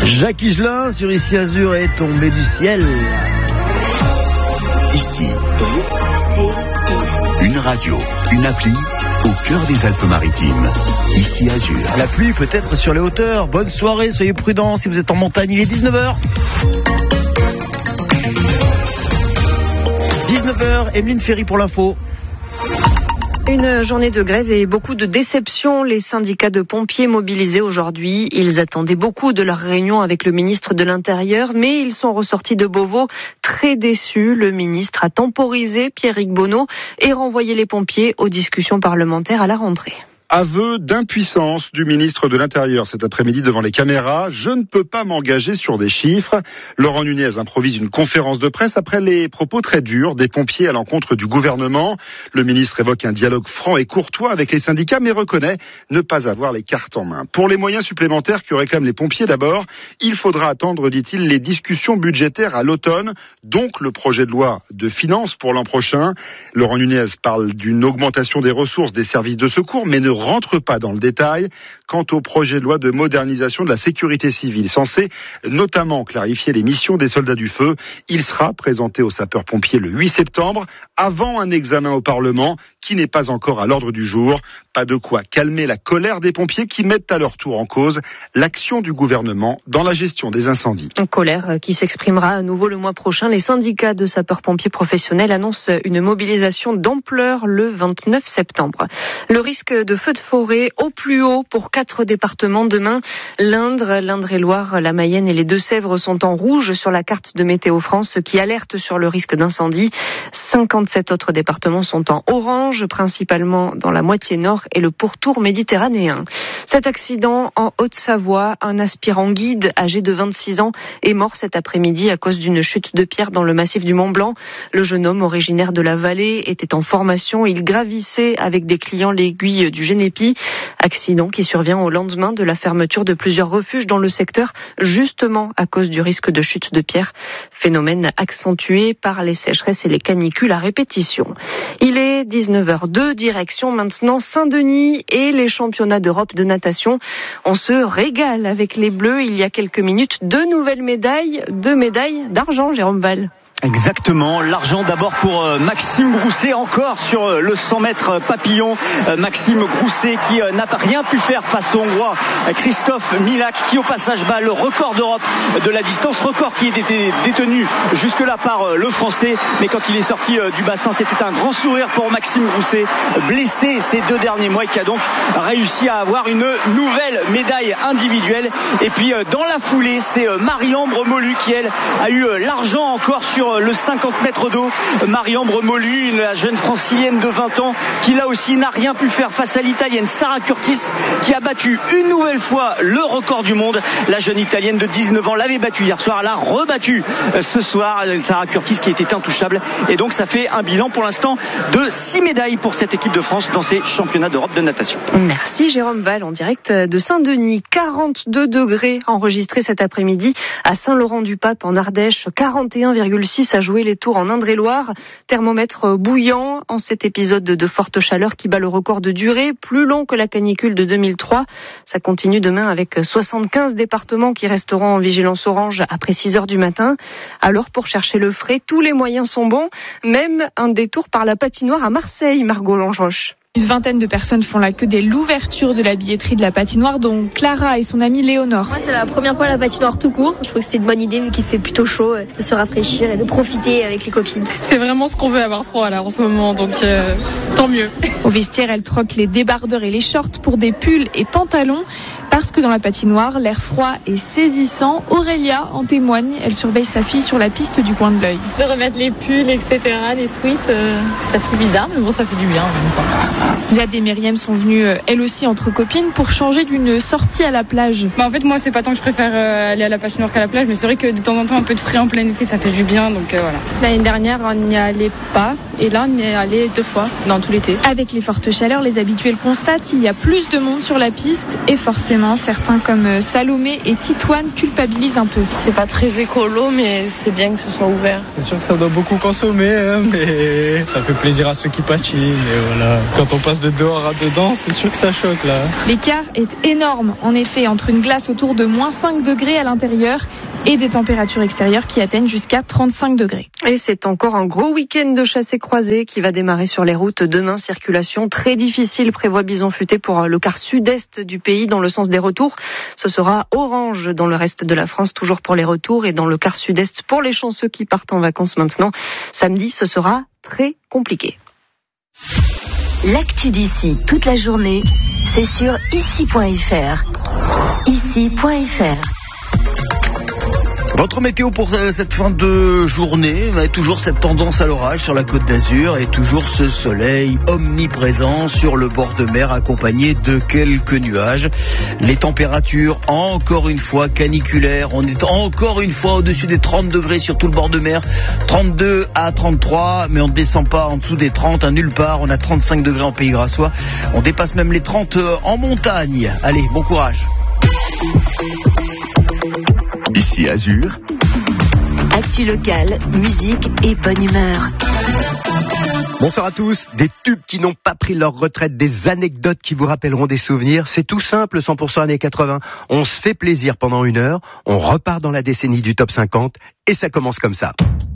Jacques Higelin sur Ici Azur est tombé du ciel. Ici, une radio, une appli au cœur des Alpes-Maritimes. Ici Azur. La pluie peut-être sur les hauteurs. Bonne soirée, soyez prudents si vous êtes en montagne. Il est 19h. 19h, Emeline Ferry pour l'info. Une journée de grève et beaucoup de déceptions. Les syndicats de pompiers mobilisés aujourd'hui. Ils attendaient beaucoup de leur réunion avec le ministre de l'Intérieur, mais ils sont ressortis de Beauvau très déçus. Le ministre a temporisé Pierrick Bonneau et renvoyé les pompiers aux discussions parlementaires à la rentrée. Aveu d'impuissance du ministre de l'Intérieur cet après-midi devant les caméras. Je ne peux pas m'engager sur des chiffres. Laurent Nunez improvise une conférence de presse après les propos très durs des pompiers à l'encontre du gouvernement. Le ministre évoque un dialogue franc et courtois avec les syndicats, mais reconnaît ne pas avoir les cartes en main. Pour les moyens supplémentaires que réclament les pompiers d'abord, il faudra attendre, dit-il, les discussions budgétaires à l'automne, donc le projet de loi de finances pour l'an prochain. Laurent Nunez parle d'une augmentation des ressources des services de secours, mais ne rentre pas dans le détail quant au projet de loi de modernisation de la sécurité civile, censé notamment clarifier les missions des soldats du feu. Il sera présenté aux sapeurs-pompiers le 8 septembre, avant un examen au Parlement qui n'est pas encore à l'ordre du jour. Pas de quoi calmer la colère des pompiers qui mettent à leur tour en cause l'action du gouvernement dans la gestion des incendies. Une colère qui s'exprimera à nouveau le mois prochain. Les syndicats de sapeurs-pompiers professionnels annoncent une mobilisation d'ampleur le 29 septembre. Le risque de feu de forêt au plus haut pour 4 départements demain. l'Indre-et-Loire, la Mayenne et les Deux-Sèvres sont en rouge sur la carte de Météo France qui alerte sur le risque d'incendie. 57 autres départements sont en orange, principalement dans la moitié nord et le pourtour méditerranéen. Cet accident en Haute-Savoie, un aspirant guide âgé de 26 ans est mort cet après-midi à cause d'une chute de pierre dans le massif du Mont-Blanc. Le jeune homme originaire de la vallée était en formation. Il gravissait avec des clients l'aiguille du Génépi. Accident qui survient au lendemain de la fermeture de plusieurs refuges dans le secteur, justement à cause du risque de chute de pierre. Phénomène accentué par les sécheresses et les canicules à répétition. Il est 19h02, direction maintenant Saint-Denis et les championnats d'Europe de natation. On se régale avec les Bleus. Il y a quelques minutes, 2 nouvelles médailles, 2 médailles d'argent, Jérôme Val. Exactement, l'argent d'abord pour Maxime Grousset, encore sur le 100 mètres papillon. Maxime Grousset qui n'a rien pu faire face au Hongrois Christophe Milak, qui au passage bat le record d'Europe de la distance, record qui était détenu jusque-là par le Français. Mais quand il est sorti du bassin, c'était un grand sourire pour Maxime Grousset, blessé ces 2 derniers mois et qui a donc réussi à avoir une nouvelle médaille individuelle. Et puis dans la foulée, c'est Marie-Ambre Molu qui, elle, a eu l'argent encore sur le 50 mètres d'eau. Marie-Ambre Molu, la jeune francilienne de 20 ans, qui là aussi n'a rien pu faire face à l'italienne Sarah Curtis, qui a battu une nouvelle fois le record du monde. La jeune italienne de 19 ans l'avait battu hier soir, elle a rebattu ce soir Sarah Curtis qui était intouchable. Et donc ça fait un bilan pour l'instant de 6 médailles pour cette équipe de France dans ces championnats d'Europe de natation. Merci Jérôme Val, en direct de Saint-Denis. 42 degrés enregistrés cet après-midi à Saint-Laurent-du-Pape en Ardèche, 41,6 à jouer les tours en Indre-et-Loire. Thermomètre bouillant en cet épisode de forte chaleur qui bat le record de durée, plus long que la canicule de 2003. Ça continue demain avec 75 départements qui resteront en vigilance orange après 6h du matin. Alors pour chercher le frais, tous les moyens sont bons, même un détour par la patinoire à Marseille, Margot Langeroche. Une vingtaine de personnes font la queue dès l'ouverture de la billetterie de la patinoire, dont Clara et son amie Léonore. Moi, c'est la première fois à la patinoire tout court. Je trouve que c'était une bonne idée vu qu'il fait plutôt chaud, de se rafraîchir et de profiter avec les copines. C'est vraiment ce qu'on veut, avoir froid là en ce moment, donc tant mieux. Au vestiaire, elle troque les débardeurs et les shorts pour des pulls et pantalons. Parce que dans la patinoire, l'air froid est saisissant. Aurélia en témoigne. Elle surveille sa fille sur la piste du coin de l'œil. De remettre les pulls, etc., les sweats, ça fait bizarre, mais bon, ça fait du bien en même temps. Jade et Myriam sont venues, elles aussi, entre copines, pour changer d'une sortie à la plage. En fait, moi, c'est pas tant que je préfère aller à la patinoire qu'à la plage, mais c'est vrai que de temps en temps, un peu de frais en plein été, ça fait du bien, donc voilà. L'année dernière, on n'y allait pas, et là, on y est allé 2 fois dans tout l'été. Avec les fortes chaleurs, les habitués le constatent, il y a plus de monde sur la piste, et forcément, forcément. Certains comme Salomé et Titoine culpabilisent un peu. C'est pas très écolo, mais c'est bien que ce soit ouvert. C'est sûr que ça doit beaucoup consommer, mais ça fait plaisir à ceux qui patinent. Et voilà, quand on passe de dehors à dedans, c'est sûr que ça choque là. L'écart est énorme, en effet, entre une glace autour de moins 5 degrés à l'intérieur et des températures extérieures qui atteignent jusqu'à 35 degrés. Et c'est encore un gros week-end de chassé-croisé qui va démarrer sur les routes demain. Circulation très difficile, prévoit Bison Futé pour le quart sud-est du pays dans le sens des retours. Ce sera orange dans le reste de la France, toujours pour les retours, et dans le quart sud-est pour les chanceux qui partent en vacances maintenant. Samedi, ce sera très compliqué. L'actu d'ici toute la journée, c'est sur ici.fr. Ici.fr. Votre météo pour cette fin de journée, toujours cette tendance à l'orage sur la Côte d'Azur et toujours ce soleil omniprésent sur le bord de mer accompagné de quelques nuages. Les températures encore une fois caniculaires, on est encore une fois au-dessus des 30 degrés sur tout le bord de mer, 32 à 33, mais on ne descend pas en dessous des 30 à nulle part, on a 35 degrés en Pays Grassois, on dépasse même les 30 en montagne. Allez, bon courage. Ici Azur. Actu locale, musique et bonne humeur. Bonsoir à tous. Des tubes qui n'ont pas pris leur retraite, des anecdotes qui vous rappelleront des souvenirs. C'est tout simple, 100% années 80. On se fait plaisir pendant 1 heure, on repart dans la décennie du top 50 et ça commence comme ça.